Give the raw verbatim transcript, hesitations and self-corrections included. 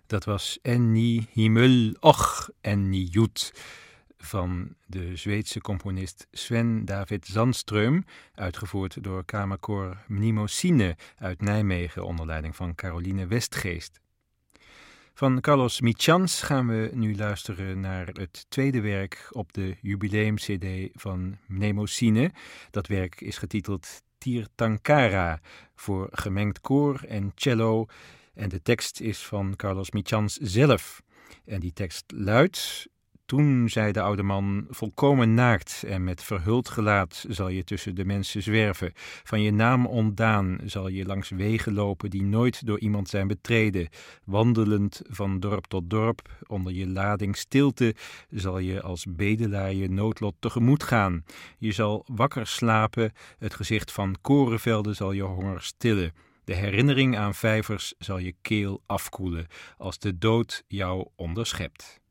Dat was Enni Himmel och Enni Jut van de Zweedse componist Sven David Zandström, uitgevoerd door Kamerkoor Mnemosyne uit Nijmegen onder leiding van Caroline Westgeest. Van Carlos Michans gaan we nu luisteren naar het tweede werk op de jubileum-cd van Mnemosyne. Dat werk is getiteld Tirthankara voor gemengd koor en cello. En de tekst is van Carlos Michans zelf. En die tekst luidt: toen zei de oude man, volkomen naakt en met verhuld gelaat zal je tussen de mensen zwerven. Van je naam ontdaan zal je langs wegen lopen die nooit door iemand zijn betreden. Wandelend van dorp tot dorp, onder je lading stilte, zal je als bedelaar je noodlot tegemoet gaan. Je zal wakker slapen, het gezicht van korenvelden zal je honger stillen. De herinnering aan vijvers zal je keel afkoelen, als de dood jou onderschept.